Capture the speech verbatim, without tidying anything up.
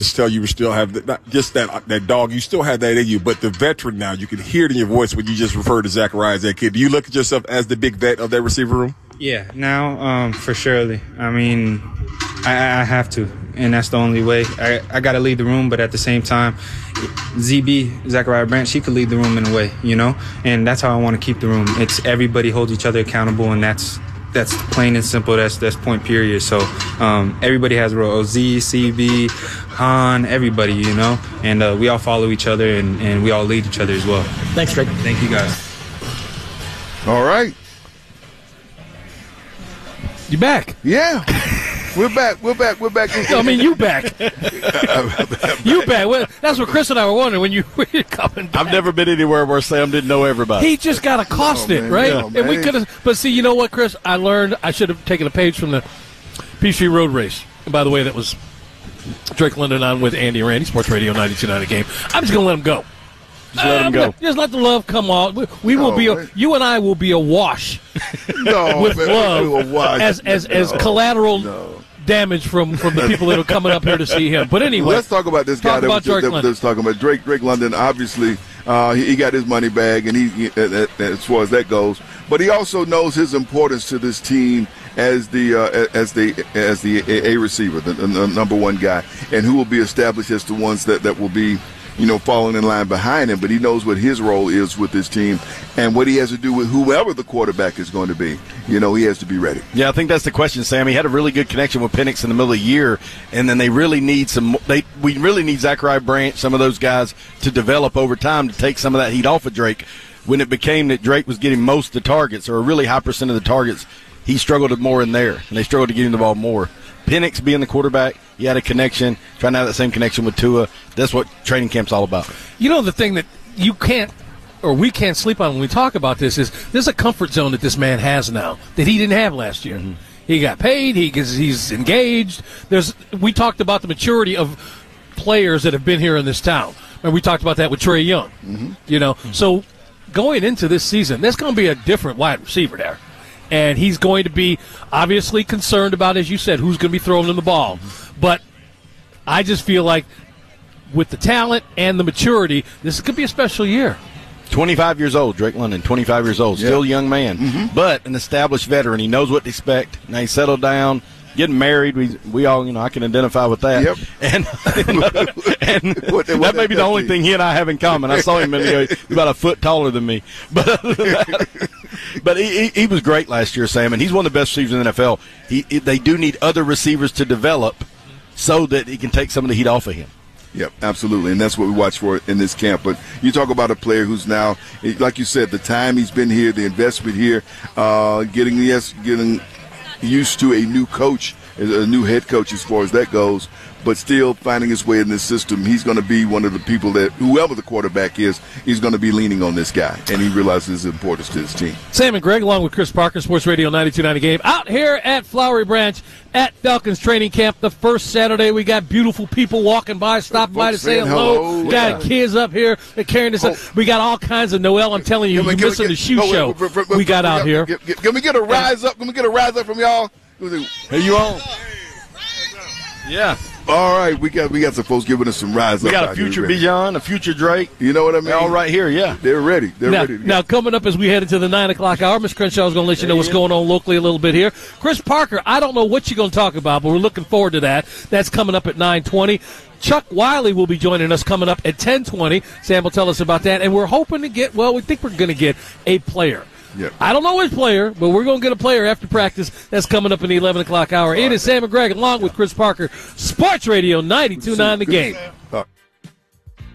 Just tell you still have the, not just that that dog. You still have that in you, but the veteran now, you can hear it in your voice when you just refer to Zachariah as that kid. Do you look at yourself as the big vet of that receiver room? Yeah, now um, for surely. I mean, I, I have to, and that's the only way. I, I got to lead the room, but at the same time, Z B, Zachariah Branch, he could lead the room in a way, you know? And that's how I want to keep the room. It's everybody holds each other accountable, and that's that's plain and simple. That's that's point period. So um, everybody has a role. O Z, C B, Han, everybody, you know? And uh, we all follow each other, and, and we all lead each other as well. Thanks, Drake. Thank you, guys. All right. You back? Yeah. We're back. We're back. We're back. No, I mean, you back. you back. Well, that's what Chris and I were wondering when you were coming back. I've never been anywhere where Sam didn't know everybody. He just got accosted, oh, right? No, and we could have. But see, you know what, Chris? I learned I should have taken a page from the Peachtree Road Race. And by the way, that was Drake London on with Andy and Randy, Sports Radio ninety-two point nine The Game. I'm just going to let him go. Just let uh, him go. Just let the love come on. We, we will no, be. A, man. you and I will be awash no, with man, love watch. as as no, as collateral no. damage from, from the people that are coming up here to see him. But anyway, let's talk about this guy talk that, about was, Drake that, London. that was talking about Drake. Drake London. Obviously, uh, he, he got his money bag, and he, he uh, as far as that goes. But he also knows his importance to this team as the uh, as the as the a, a receiver, the, the number one guy, and who will be established as the ones that, that will be, you know, falling in line behind him. But he knows what his role is with this team and what he has to do with whoever the quarterback is going to be. You know, he has to be ready. Yeah, I think that's the question, Sam. He had a really good connection with Penix in the middle of the year, and then they really need some. They we really need Zachariah Branch, some of those guys, to develop over time to take some of that heat off of Drake. When it became that Drake was getting most of the targets, or a really high percent of the targets, he struggled more in there, and they struggled to get him the ball more. Penix being the quarterback, he had a connection, trying to have that same connection with Tua. That's what training camp's all about. You know, the thing that you can't, or we can't sleep on when we talk about this is there's a comfort zone that this man has now that he didn't have last year. Mm-hmm. He got paid. He gets, he's engaged. There's we talked about the maturity of players that have been here in this town, and we talked about that with Trey Young. Mm-hmm. You know, mm-hmm. So going into this season, there's going to be a different wide receiver there. And he's going to be obviously concerned about, as you said, who's going to be throwing him the ball. But I just feel like with the talent and the maturity, this could be a special year. twenty-five years old, Drake London, twenty-five years old, still a young man, mm-hmm. but an established veteran. He knows what to expect. Now he's settled down, getting married. We we all, you know, I can identify with that. Yep. And, and what, what that may be the only thing he and I have in common. I saw him in the, he's about a foot taller than me. But other than that, but he, he, he was great last year, Sam, and he's one of the best receivers in the N F L. He, they do need other receivers to develop so that he can take some of the heat off of him. Yep, absolutely, and that's what we watch for in this camp. But you talk about a player who's now, like you said, the time he's been here, the investment here, uh, getting yes, getting used to a new coach, a new head coach as far as that goes, but still finding his way in this system. He's going to be one of the people that, whoever the quarterback is, he's going to be leaning on this guy, and he realizes his importance to his team. Sam and Greg, along with Chris Parker, Sports Radio ninety-two point nine The Game, out here at Flowery Branch at Falcons Training Camp. The first Saturday, we got beautiful people walking by, stopping by to say hello. hello. We got Yeah. kids up here that carrying this oh. up. We got all kinds of Noel. I'm telling you, Can we- you're can we missing get- the shoe no, wait, show wait, wait, wait, we got wait, out wait, here. Can, can, can we get a rise up? Can we get a rise up from y'all? Are you on? Yeah. All right, we got we got some folks giving us some rise We up. got a out here. future Ready. Bijan, a future Drake. You know what I mean? They're all right here, yeah. They're ready. They're Now, ready. To go. now, coming up as we head into the nine o'clock hour, Miz Crenshaw is going to let you know what's going on locally a little bit here. Chris Parker, I don't know what you're going to talk about, but we're looking forward to that. That's coming up at nine twenty. Chuck Wiley will be joining us coming up at ten twenty. Sam will tell us about that. And we're hoping to get, well, we think we're going to get a player. Yep. I don't know which player, but we're going to get a player after practice. That's coming up in the eleven o'clock hour. It is Sam and Greg along with Chris Parker, Sports Radio ninety-two point nine The Game.